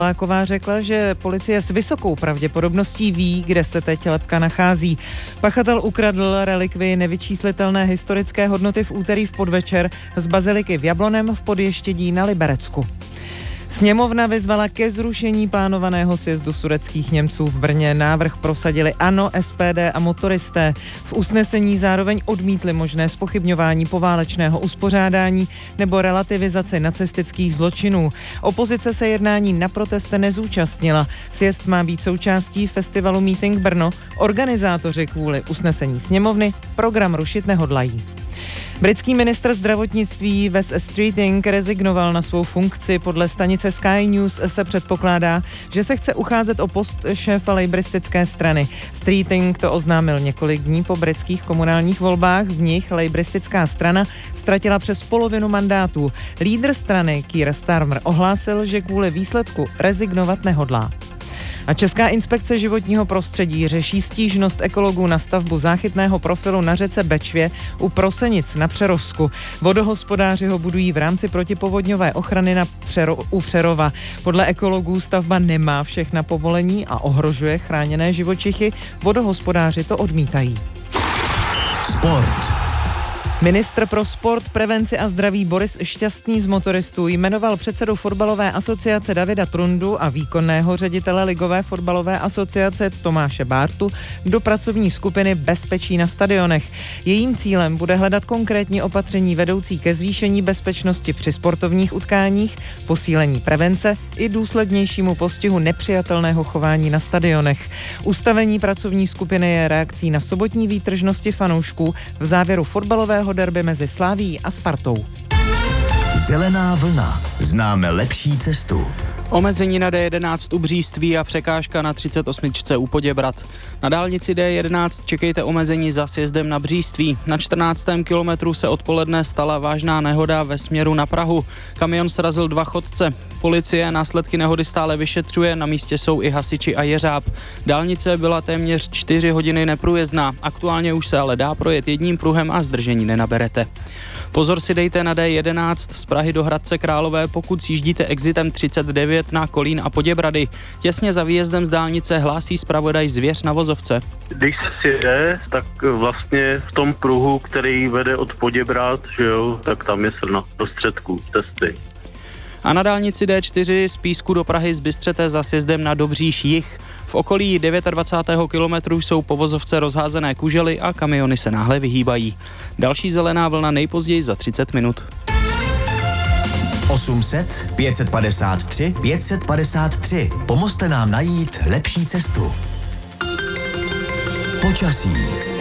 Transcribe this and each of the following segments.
Láková řekla, že policie s vysokou pravděpodobností ví, kde se teď lebka nachází. Pachatel ukradl relikvii nevyčíslitelné historické hodnoty v úterý v podvečer z baziliky v Jablonem v Podještědí na Liberecku. Sněmovna vyzvala ke zrušení plánovaného sjezdu sudetských Němců v Brně. Návrh prosadili ANO, SPD a motoristé. V usnesení zároveň odmítli možné zpochybňování poválečného uspořádání nebo relativizaci nacistických zločinů. Opozice se jednání na proteste nezúčastnila. Sjezd má být součástí festivalu Meeting Brno. Organizátoři kvůli usnesení sněmovny program rušit nehodlají. Britský ministr zdravotnictví Wes Streeting rezignoval na svou funkci. Podle stanice Sky News se předpokládá, že se chce ucházet o post šéfa lejbristické strany. Streeting to oznámil několik dní po britských komunálních volbách. V nich lejbristická strana ztratila přes polovinu mandátů. Lídr strany Keir Starmer ohlásil, že kvůli výsledku rezignovat nehodlá. A Česká inspekce životního prostředí řeší stížnost ekologů na stavbu záchytného profilu na řece Bečvě u Prosenic na Přerovsku. Vodohospodáři ho budují v rámci protipovodňové ochrany u Přerova. Podle ekologů stavba nemá všechna povolení a ohrožuje chráněné živočichy. Vodohospodáři to odmítají. Sport. Ministr pro sport, prevenci a zdraví Boris Šťastný z motoristů jmenoval předsedu fotbalové asociace Davida Trundu a výkonného ředitele ligové fotbalové asociace Tomáše Bártu do pracovní skupiny Bezpečí na stadionech. Jejím cílem bude hledat konkrétní opatření vedoucí ke zvýšení bezpečnosti při sportovních utkáních, posílení prevence i důslednějšímu postihu nepřijatelného chování na stadionech. Ustavení pracovní skupiny je reakcí na sobotní výtržnosti fanoušků v závěru fotbalového derby mezi Slavií a Spartou. Zelená vlna. Známe lepší cestu. Omezení na D11 u Bříství a překážka na 38 u Poděbrad. Na dálnici D11 čekejte omezení za sjezdem na Bříství. Na 14. kilometru se odpoledne stala vážná nehoda ve směru na Prahu. Kamion srazil 2 chodce. Policie následky nehody stále vyšetřuje, na místě jsou i hasiči a jeřáb. Dálnice byla téměř 4 hodiny neprůjezdná. Aktuálně už se ale dá projet jedním pruhem a zdržení nenaberete. Pozor si dejte na D11 z Prahy do Hradce Králové, pokud sjíždíte exitem 39 na Kolín a Poděbrady. Těsně za výjezdem z dálnice hlásí zpravodaj Zvěř na vozovce. Když se sjede, tak vlastně v tom pruhu, který vede od Poděbrad, že jo, tak tam je na prostředku cesty. A na dálnici D4 z Písku do Prahy z Bystřete za sjezdem na Dobříš jih. V okolí 29. kilometru jsou po vozovce rozházené kužely a kamiony se náhle vyhýbají. Další zelená vlna nejpozději za 30 minut. 800 553 553. Pomozte nám najít lepší cestu. Počasí.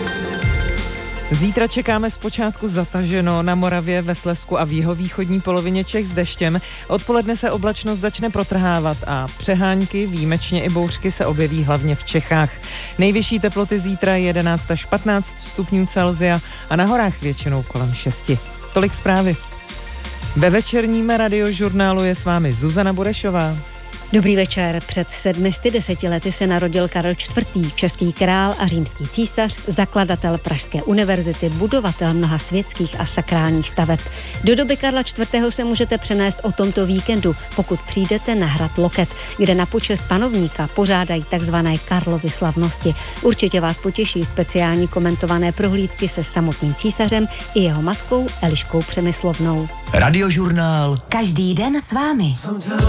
Zítra čekáme zpočátku zataženo, na Moravě, ve Slezsku a v jihovýchodní polovině Čech s deštěm. Odpoledne se oblačnost začne protrhávat a přehánky, výjimečně i bouřky se objeví hlavně v Čechách. Nejvyšší teploty zítra 11 až 15 stupňů Celsia a na horách většinou kolem 6. Tolik zprávy. Ve večerním radiožurnálu je s vámi Zuzana Burešová. Dobrý večer. Před 710 lety se narodil Karel IV., český král a římský císař, zakladatel Pražské univerzity, budovatel mnoha světských a sakrálních staveb. Do doby Karla IV. Se můžete přenést o tomto víkendu, pokud přijdete na hrad Loket, kde na počest panovníka pořádají takzvané Karlovy slavnosti. Určitě vás potěší speciální komentované prohlídky se samotným císařem i jeho matkou Eliškou Přemyslovnou. Radiožurnál. Každý den s vámi.